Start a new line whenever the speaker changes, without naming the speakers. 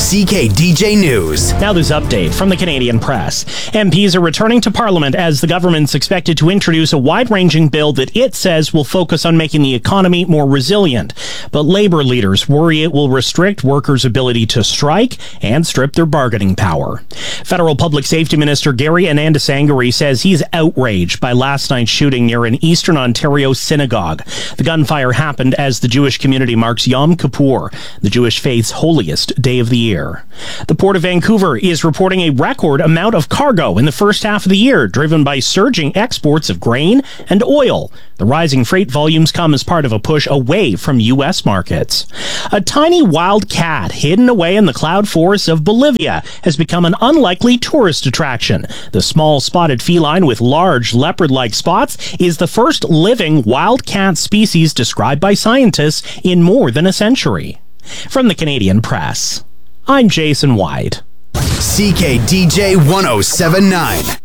CKDJ News.
Now this update from the Canadian Press. MPs are returning to Parliament as the government's expected to introduce a wide-ranging bill that it says will focus on making the economy more resilient. But Labour leaders worry it will restrict workers' ability to strike and strip their bargaining power. Federal Public Safety Minister Gary Anandasangari says he's outraged by last night's shooting near an Eastern Ontario synagogue. The gunfire happened as the Jewish community marks Yom Kippur, the Jewish faith's holiest day of the year. The Port of Vancouver is reporting a record amount of cargo in the first half of the year, driven by surging exports of grain and oil. The rising freight volumes come as part of a push away from U.S. markets. A tiny wild cat hidden away in the cloud forests of Bolivia has become an unlikely tourist attraction. The small spotted feline with large leopard-like spots is the first living wild cat species described by scientists in more than a century. From the Canadian Press, I'm Jason White.
CKDJ 1079.